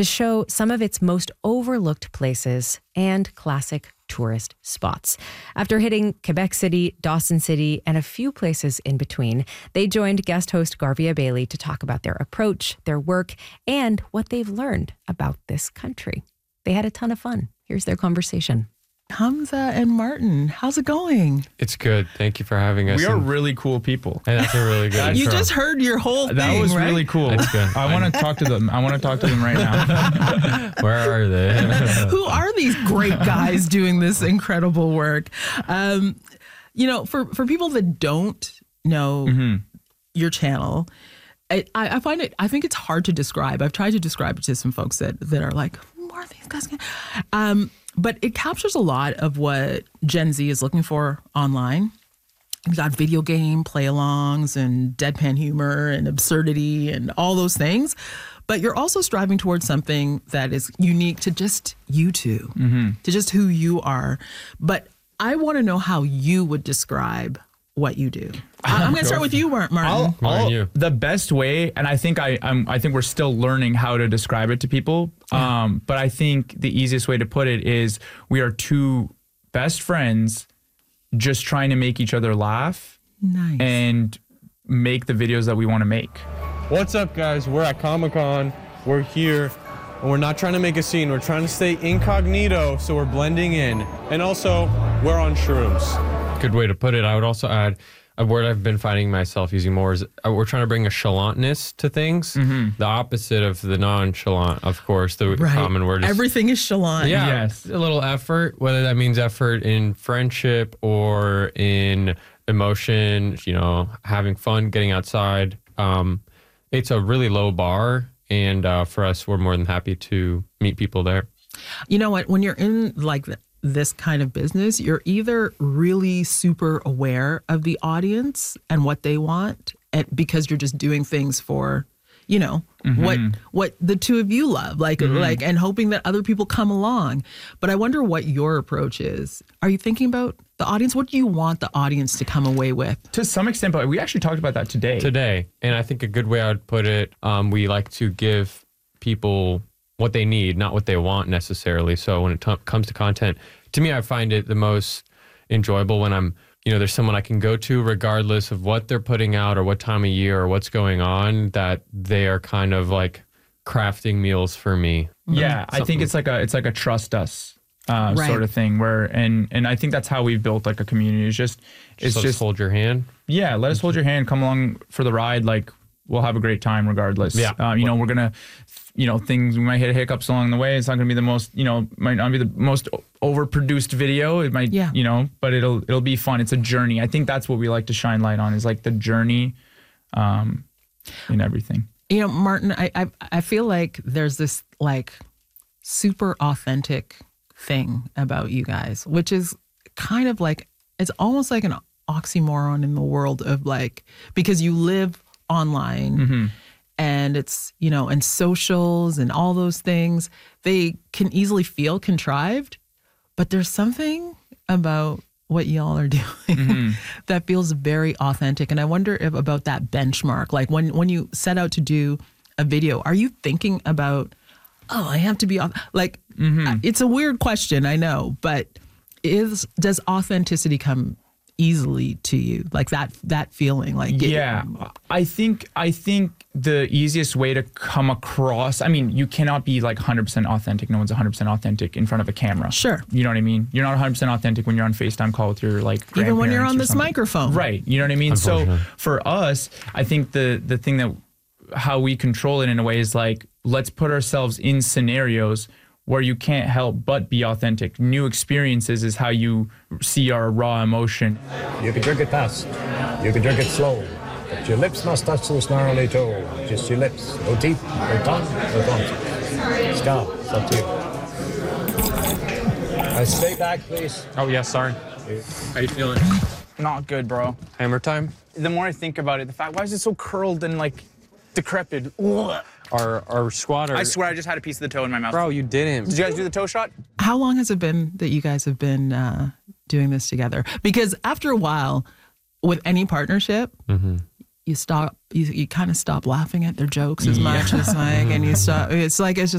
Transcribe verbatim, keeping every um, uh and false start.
to show some of its most overlooked places and classic tourist spots. After hitting Quebec City, Dawson City, and a few places in between, they joined guest host Garvia Bailey to talk about their approach, their work, and what they've learned about this country. They had a ton of fun. Here's their conversation. Hamza and Martin, how's it going? It's good. Thank you for having us. We are and, really cool people. and that's a really good You intro. just heard your whole thing, That was right? really cool. That's good. I want to talk to them. I want to talk to them right now. Where are they? Who are these great guys doing this incredible work? Um, you know, for, for people that don't know Mm-hmm. your channel, I, I find it, I think it's hard to describe. I've tried to describe it to some folks that, that are like, who are these guys? Um, but it captures a lot of what Gen Z is looking for online. We've got video game play-alongs and deadpan humor and absurdity and all those things. But you're also striving towards something that is unique to just you two, mm-hmm. to just who you are. But I want to know how you would describe what you do. I- I'm going to start with you, Martin. I'll, Martin, I'll, you. the best way, and I think I I'm, I think we're still learning how to describe it to people. Yeah. Um, but I think the easiest way to put it is we are two best friends just trying to make each other laugh Nice. and make the videos that we want to make. What's up, guys? We're at Comic-Con. We're here, and we're not trying to make a scene. We're trying to stay incognito, so we're blending in. And also, we're on shrooms. Good way to put it. I would also add a word I've been finding myself using more is uh, we're trying to bring a chalantness to things. Mm-hmm. The opposite of the nonchalant, of course, the Right. common word is Everything is chalant. Yeah, Yes. a little effort, whether that means effort in friendship or in emotion, you know, having fun, getting outside. Um, it's a really low bar. And uh, for us, we're more than happy to meet people there. You know what? When you're in like th- this kind of business, you're either really super aware of the audience and what they want, and because you're just doing things for, you know, Mm-hmm. what what the two of you love, like Mm-hmm. like, and hoping that other people come along. But I wonder what your approach is. Are you thinking about the audience? What do you want the audience to come away with? To some extent, but we actually talked about that today. Today, and I think a good way I would put it, um, we like to give people what they need, not what they want necessarily. So when it t- comes to content, to me, I find it the most enjoyable when I'm, you know, there's someone I can go to regardless of what they're putting out or what time of year or what's going on, that they are kind of like crafting meals for me. Yeah, I think Something- it's like a it's like a trust us uh, Right. sort of thing where and and I think that's how we've built like a community. It's just it's Just, let us just hold your hand. yeah, let us hold your hand, come along for the ride. Like we'll have a great time regardless. Yeah. uh, you know we're gonna you know things we might hit hiccups along the way. It's not gonna be the most you know might not be the most o- overproduced video. It might Yeah. you know but it'll it'll be fun. It's a journey. I think that's what we like to shine light on is like the journey, um, in everything. You know, Martin, I, I I feel like there's this like super authentic thing about you guys, which is kind of like, it's almost like an oxymoron in the world of like, because you live online Mm-hmm. and it's, you know, and socials and all those things, they can easily feel contrived, but there's something about what y'all are doing Mm-hmm. that feels very authentic. And I wonder if about that benchmark, like when, when you set out to do a video, are you thinking about, oh, I have to be au-" like, Mm-hmm. it's a weird question, I know, but is, does authenticity come easily to you? Like that, that feeling like, it- Yeah, I think I think the easiest way to come across, I mean, you cannot be like one hundred percent authentic. No one's one hundred percent authentic in front of a camera. Sure. You know what I mean? You're not one hundred percent authentic when you're on FaceTime call with your like even when you're grandparents on or this something. microphone. Right. You know what I mean? So Unfortunately. for us, I think the the thing that how we control it in a way is like, let's put ourselves in scenarios where you can't help but be authentic. New experiences is how you see our raw emotion. You can drink it fast, you can drink it slow, but your lips must touch those gnarly toe. Just your lips, no teeth, no tongue, no thumbs. Scott, it's up to you. Uh, stay back, please. Oh, yeah, sorry. How you feeling? Not good, bro. Hammer time? The more I think about it, the fact, why is it so curled and like decrepit? Ugh. Our, our squatter. I swear I just had a piece of the toe in my mouth. Bro, you didn't. Did you guys do the toe shot? How long has it been that you guys have been uh, doing this together? Because after a while, with any partnership, Mm-hmm. you stop, you, you kind of stop laughing at their jokes as much as like, and you stop, it's like, it's just